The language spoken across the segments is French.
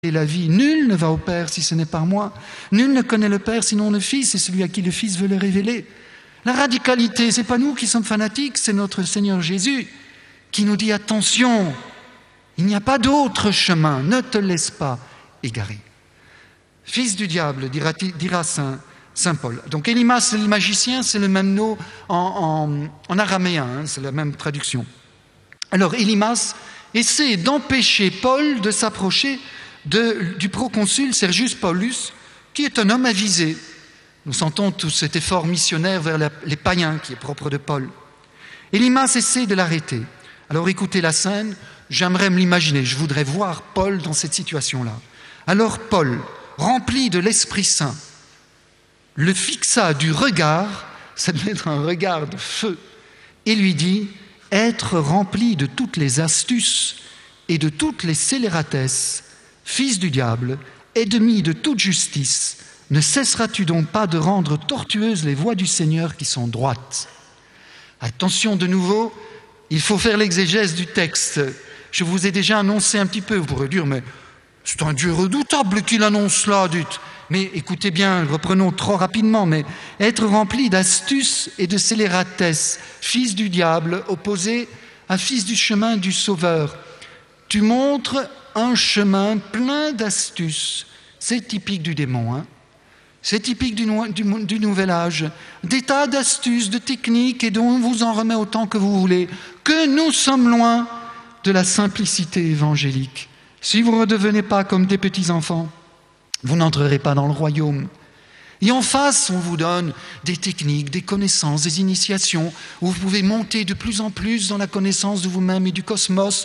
la vie. Nul ne va au Père si ce n'est par moi. Nul ne connaît le Père sinon le Fils et celui à qui le Fils veut le révéler. La radicalité, ce n'est pas nous qui sommes fanatiques, c'est notre Seigneur Jésus qui nous dit attention, il n'y a pas d'autre chemin, ne te laisse pas égarer. Fils du diable, dira Saint Paul. Donc Élimas, le magicien, c'est le même mot en araméen, c'est la même traduction. Alors Élimas essaie d'empêcher Paul de s'approcher du proconsul Sergius Paulus, qui est un homme avisé. Nous sentons tout cet effort missionnaire vers les païens qui est propre de Paul. Élimas essaie de l'arrêter. Alors écoutez la scène, j'aimerais me l'imaginer, je voudrais voir Paul dans cette situation-là. Alors Paul, rempli de l'Esprit Saint, le fixa du regard, ça devait être un regard de feu, et lui dit « Être rempli de toutes les astuces et de toutes les scélératesses, fils du diable, ennemi de toute justice, ne cesseras-tu donc pas de rendre tortueuses les voies du Seigneur qui sont droites ?» Attention de nouveau, il faut faire l'exégèse du texte. Je vous ai déjà annoncé un petit peu, vous pourrez dire « mais c'est un Dieu redoutable qu'il annonce là, dites !» Mais écoutez bien, reprenons trop rapidement, mais être rempli d'astuces et de scélératesse, fils du diable, opposé à fils du chemin du Sauveur. Tu montres un chemin plein d'astuces. C'est typique du démon, hein. C'est typique du nouvel âge. Des tas d'astuces, de techniques, et dont on vous en remet autant que vous voulez. Que nous sommes loin de la simplicité évangélique. Si vous ne redevenez pas comme des petits-enfants, vous n'entrerez pas dans le royaume. Et en face, on vous donne des techniques, des connaissances, des initiations, où vous pouvez monter de plus en plus dans la connaissance de vous-même et du cosmos.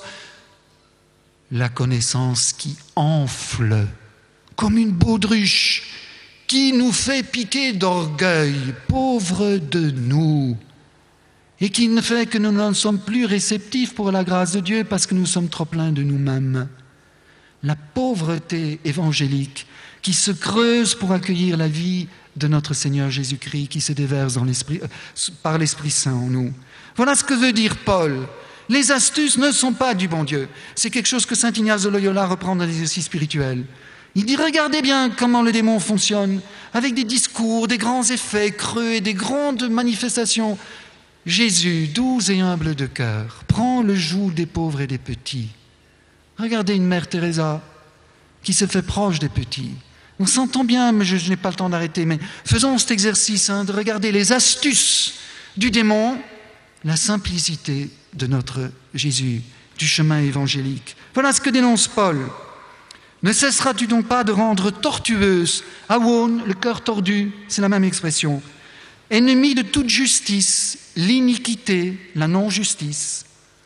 La connaissance qui enfle, comme une baudruche, qui nous fait piquer d'orgueil, pauvres de nous, et qui ne fait que nous n'en sommes plus réceptifs pour la grâce de Dieu parce que nous sommes trop pleins de nous-mêmes. La pauvreté évangélique qui se creuse pour accueillir la vie de notre Seigneur Jésus-Christ, qui se déverse par l'Esprit Saint en nous. Voilà ce que veut dire Paul. Les astuces ne sont pas du bon Dieu. C'est quelque chose que saint Ignace de Loyola reprend dans l'exercice spirituel. Il dit, regardez bien comment le démon fonctionne, avec des discours, des grands effets creux et des grandes manifestations. Jésus, doux et humble de cœur, prend le joug des pauvres et des petits. Regardez une mère Teresa qui se fait proche des petits. On s'entend bien, mais je n'ai pas le temps d'arrêter, mais faisons cet exercice de regarder les astuces du démon, la simplicité de notre Jésus, du chemin évangélique. Voilà ce que dénonce Paul. Ne cesseras-tu donc pas de rendre tortueuse, awon, le cœur tordu, c'est la même expression, ennemi de toute justice, l'iniquité, la non-justice.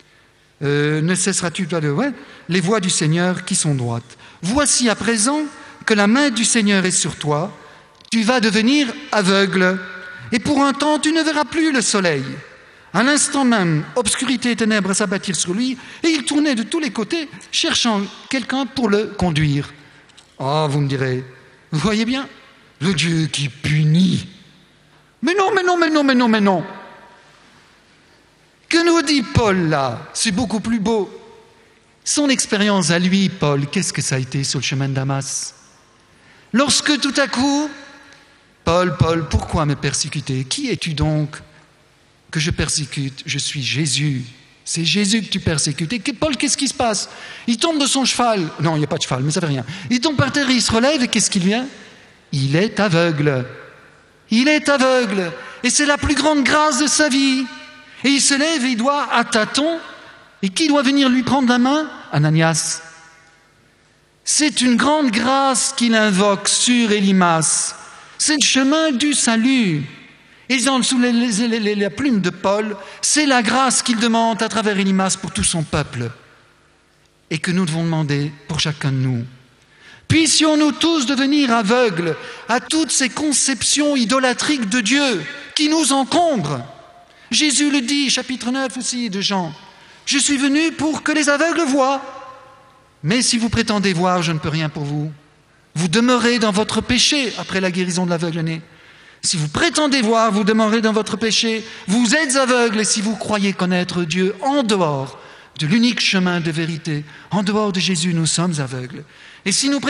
Ne cesseras-tu pas de les voies du Seigneur qui sont droites. Voici à présent que la main du Seigneur est sur toi, tu vas devenir aveugle, et pour un temps tu ne verras plus le soleil. À l'instant même, obscurité et ténèbres s'abattirent sur lui, et il tournait de tous les côtés, cherchant quelqu'un pour le conduire. Oh, vous me direz, vous voyez bien, le Dieu qui punit. Mais non. Que nous dit Paul là? C'est beaucoup plus beau. Son expérience à lui, Paul, qu'est-ce que ça a été sur le chemin de Damas? Lorsque tout à coup, Paul, pourquoi me persécuter? Qui es-tu donc que je persécute? Je suis Jésus. C'est Jésus que tu persécutes. Et Paul, qu'est-ce qui se passe? Il tombe de son cheval. Non, il n'y a pas de cheval, mais ça fait rien. Il tombe par terre, il se relève, et qu'est-ce qu'il vient? Il est aveugle. Il est aveugle. Et c'est la plus grande grâce de sa vie. Et il se lève et il doit à tâtons. Et qui doit venir lui prendre la main? Ananias. C'est une grande grâce qu'il invoque sur Élimas. C'est le chemin du salut. Et sous la plume de Paul, c'est la grâce qu'il demande à travers Élimas pour tout son peuple. Et que nous devons demander pour chacun de nous. Puissions-nous tous devenir aveugles à toutes ces conceptions idolâtriques de Dieu qui nous encombrent. Jésus le dit, chapitre 9 aussi de Jean. Je suis venu pour que les aveugles voient. Mais si vous prétendez voir, je ne peux rien pour vous. Vous demeurez dans votre péché après la guérison de l'aveugle-né. Si vous prétendez voir, vous demeurez dans votre péché. Vous êtes aveugles et si vous croyez connaître Dieu en dehors de l'unique chemin de vérité, en dehors de Jésus, nous sommes aveugles. Et si nous